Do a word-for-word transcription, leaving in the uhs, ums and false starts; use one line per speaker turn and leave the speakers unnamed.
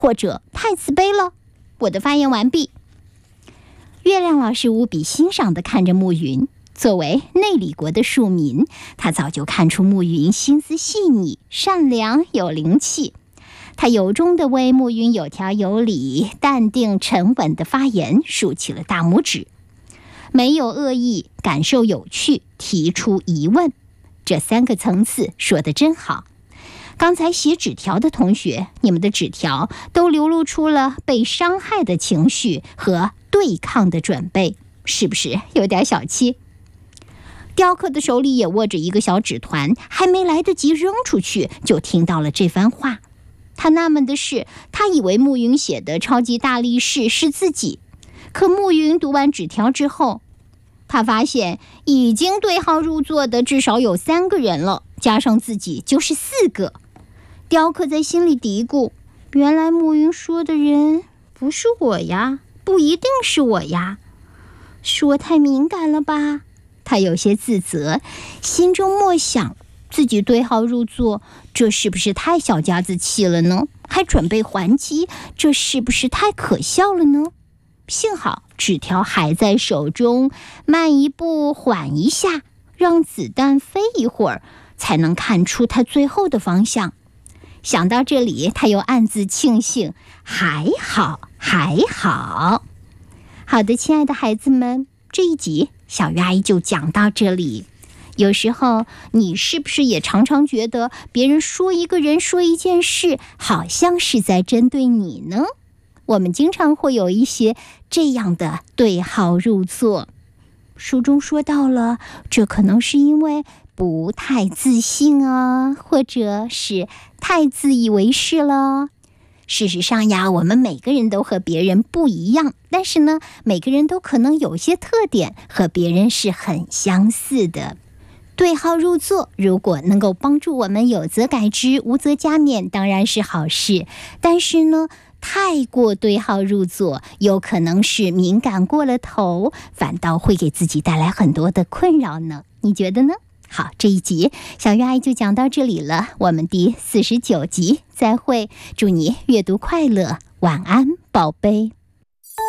或者太慈悲了。我的发言完毕。月亮老师无比欣赏地看着暮云。作为内里国的庶民，他早就看出暮云心思细腻、善良有灵气。他由衷地为暮云有条有理、淡定沉稳的发言竖起了大拇指。没有恶意，感受有趣，提出疑问，这三个层次说得真好。刚才写纸条的同学，你们的纸条都流露出了被伤害的情绪和对抗的准备，是不是有点小气？雕刻的手里也握着一个小纸团，还没来得及扔出去，就听到了这番话。他纳闷的是，他以为暮云写的超级大力士是自己，可暮云读完纸条之后，他发现已经对号入座的至少有三个人了，加上自己就是四个。雕刻在心里嘀咕，原来暮云说的人不是我呀，不一定是我呀，说太敏感了吧？他有些自责，心中默想，自己对号入座，这是不是太小家子气了呢？还准备还击，这是不是太可笑了呢？幸好纸条还在手中，慢一步缓一下，让子弹飞一会儿，才能看出他最后的方向。想到这里，他又暗自庆幸，还好还好。好的，亲爱的孩子们，这一集小鱼阿姨就讲到这里。有时候你是不是也常常觉得别人说一个人说一件事，好像是在针对你呢？我们经常会有一些这样的对号入座。书中说到了，这可能是因为不太自信啊，或者是太自以为是了。事实上呀，我们每个人都和别人不一样，但是呢，每个人都可能有些特点和别人是很相似的。对号入座，如果能够帮助我们有则改之，无则加勉，当然是好事。但是呢，太过对号入座，有可能是敏感过了头，反倒会给自己带来很多的困扰呢。你觉得呢？好，这一集小鱼阿姨就讲到这里了，我们第四十九集再会，祝你阅读快乐，晚安，宝贝。